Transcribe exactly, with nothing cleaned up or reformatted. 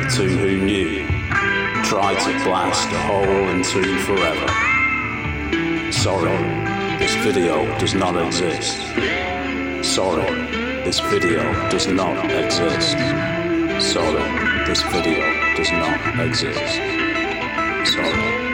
to who knew, tried to blast a hole into forever. Sorry, this video does not exist. Sorry, this video does not exist. Sorry, this video does not exist. Sorry.